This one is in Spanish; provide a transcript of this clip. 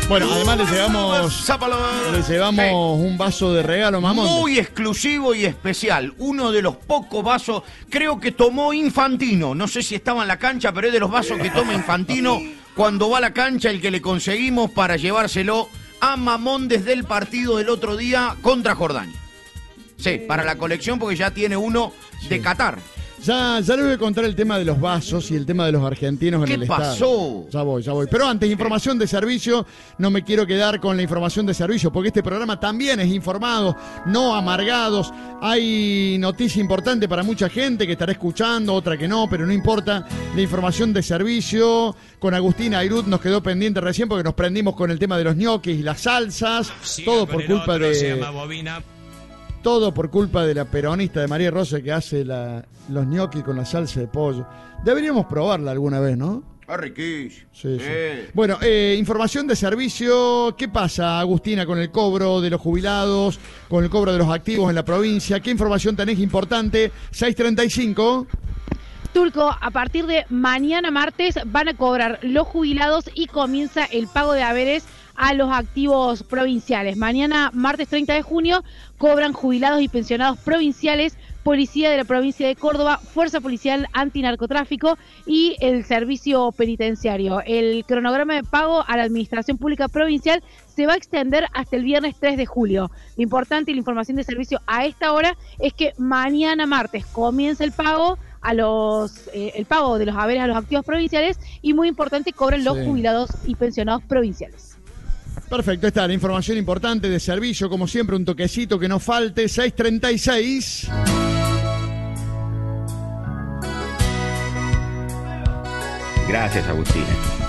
Bueno, además le llevamos un vaso de regalo, mamón. Muy exclusivo y especial. Uno de los pocos vasos, creo que tomó Infantino. No sé si estaba en la cancha, pero es de los vasos que toma Infantino cuando va a la cancha, el que le conseguimos para llevárselo a Mamón desde el partido del otro día contra Jordania. Sí, para la colección porque ya tiene uno de Qatar. Ya le voy a contar el tema de los vasos y el tema de los argentinos en el estadio. ¿Qué pasó? Ya voy. Pero antes, información de servicio. No me quiero quedar con la información de servicio porque este programa también es informado, no amargados. Hay noticia importante para mucha gente que estará escuchando, otra que no, pero no importa. La información de servicio con Agustín Airut nos quedó pendiente recién porque nos prendimos con el tema de los ñoquis y las salsas. Todo por culpa de la peronista de María Rosa que hace los ñoquis con la salsa de pollo. Deberíamos probarla alguna vez, ¿no? Ah, riquísimo. Sí. Bueno, información de servicio. ¿Qué pasa, Agustina, con el cobro de los jubilados, con el cobro de los activos en la provincia? ¿Qué información tenés importante? 6:35. Turco, a partir de mañana martes van a cobrar los jubilados y comienza el pago de haberes a los activos provinciales. Mañana, martes 30 de junio, cobran jubilados y pensionados provinciales, Policía de la provincia de Córdoba, Fuerza Policial Antinarcotráfico y el Servicio Penitenciario. El cronograma de pago a la Administración Pública Provincial se va a extender hasta el viernes 3 de julio. Lo importante y la información de servicio a esta hora es que mañana martes comienza el pago el pago de los haberes a los activos provinciales y, muy importante, cobran los jubilados y pensionados provinciales. Perfecto, está la información importante de servicio, como siempre, un toquecito que no falte. 6:36. Gracias, Agustina.